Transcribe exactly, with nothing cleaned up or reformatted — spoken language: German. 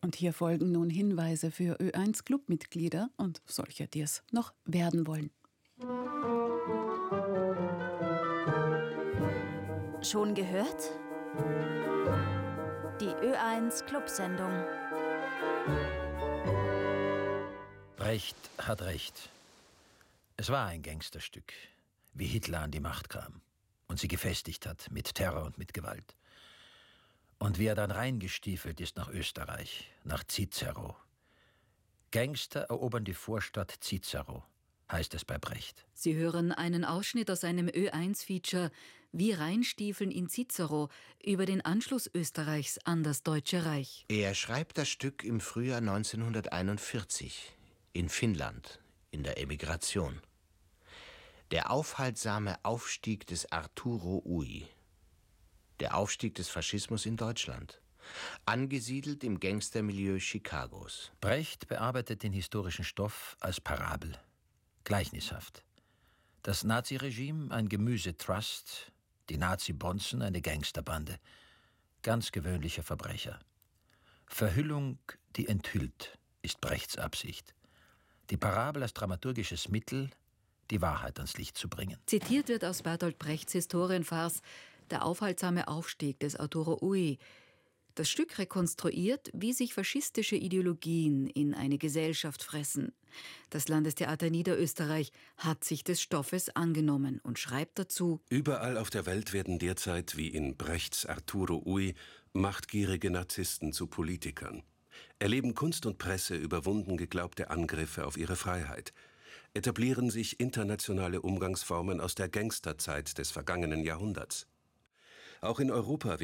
Und hier folgen nun Hinweise für Ö eins Clubmitglieder und solche, die es noch werden wollen. Schon gehört? Die Ö eins Clubsendung. Brecht hat recht. Es war ein Gangsterstück, wie Hitler an die Macht kam und sie gefestigt hat mit Terror und mit Gewalt. Und wie er dann reingestiefelt ist nach Österreich, nach Cicero. Gangster erobern die Vorstadt Cicero, heißt es bei Brecht. Sie hören einen Ausschnitt aus einem Ö eins Feature Wie reinstiefeln in Cicero über den Anschluss Österreichs an das Deutsche Reich. Er schreibt das Stück im Frühjahr neunzehnhunderteinundvierzig in Finnland, in der Emigration. Der aufhaltsame Aufstieg des Arturo Ui. Der Aufstieg des Faschismus in Deutschland. Angesiedelt im Gangstermilieu Chicagos. Brecht bearbeitet den historischen Stoff als Parabel. Gleichnishaft. Das Naziregime ein Gemüsetrust, die Nazi-Bonzen eine Gangsterbande. Ganz gewöhnliche Verbrecher. Verhüllung, die enthüllt, ist Brechts Absicht. Die Parabel als dramaturgisches Mittel, die Wahrheit ans Licht zu bringen. Zitiert wird aus Bertolt Brechts Historienfarce Der aufhaltsame Aufstieg des Arturo Ui. Das Stück rekonstruiert, wie sich faschistische Ideologien in eine Gesellschaft fressen. Das Landestheater Niederösterreich hat sich des Stoffes angenommen und schreibt dazu: Überall auf der Welt werden derzeit, wie in Brechts Arturo Ui, machtgierige Narzissten zu Politikern. Erleben Kunst und Presse überwunden geglaubte Angriffe auf ihre Freiheit. Etablieren sich internationale Umgangsformen aus der Gangsterzeit des vergangenen Jahrhunderts. Auch in Europa